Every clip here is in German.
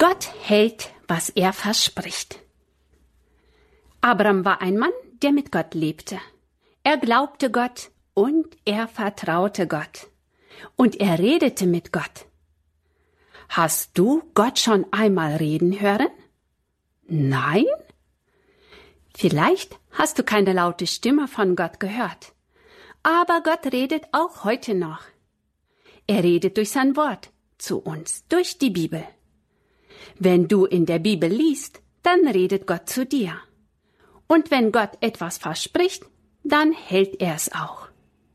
Gott hält, was er verspricht. Abraham war ein Mann, der mit Gott lebte. Er glaubte Gott und er vertraute Gott. Und er redete mit Gott. Hast du Gott schon einmal reden hören? Nein? Vielleicht hast du keine laute Stimme von Gott gehört. Aber Gott redet auch heute noch. Er redet durch sein Wort zu uns, durch die Bibel. Wenn du in der Bibel liest, dann redet Gott zu dir. Und wenn Gott etwas verspricht, dann hält er es auch.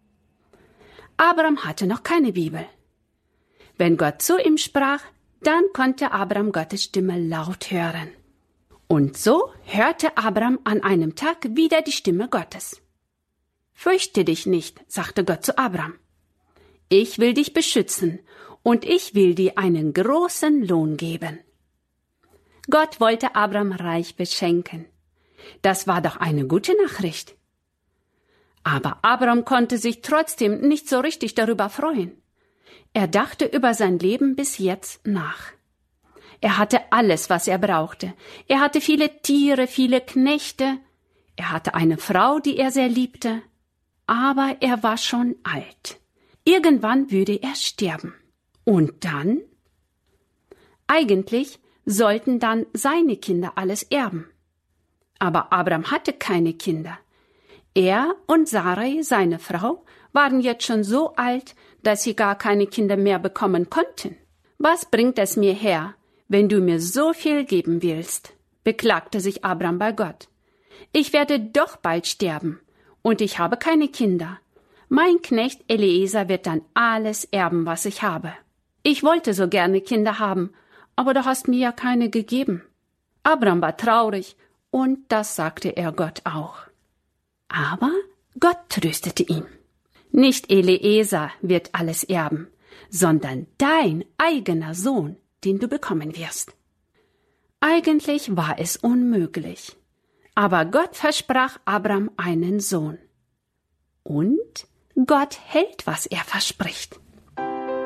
Abraham hatte noch keine Bibel. Wenn Gott zu ihm sprach, dann konnte Abraham Gottes Stimme laut hören. Und so hörte Abraham an einem Tag wieder die Stimme Gottes. Fürchte dich nicht, sagte Gott zu Abraham. Ich will dich beschützen und ich will dir einen großen Lohn geben. Gott wollte Abraham reich beschenken. Das war doch eine gute Nachricht. Aber Abraham konnte sich trotzdem nicht so richtig darüber freuen. Er dachte über sein Leben bis jetzt nach. Er hatte alles, was er brauchte. Er hatte viele Tiere, viele Knechte. Er hatte eine Frau, die er sehr liebte. Aber er war schon alt. Irgendwann würde er sterben. Und dann? Eigentlich sollten dann seine Kinder alles erben. Aber Abraham hatte keine Kinder. Er und Sarai, seine Frau, waren jetzt schon so alt, dass sie gar keine Kinder mehr bekommen konnten. Was bringt es mir her, wenn du mir so viel geben willst? Beklagte sich Abraham bei Gott. Ich werde doch bald sterben und ich habe keine Kinder. Mein Knecht Eliezer wird dann alles erben, was ich habe. Ich wollte so gerne Kinder haben, aber du hast mir ja keine gegeben. Abraham war traurig und das sagte er Gott auch. Aber Gott tröstete ihn. Nicht Eliezer wird alles erben, sondern dein eigener Sohn, den du bekommen wirst. Eigentlich war es unmöglich, aber Gott versprach Abraham einen Sohn. Und Gott hält, was er verspricht.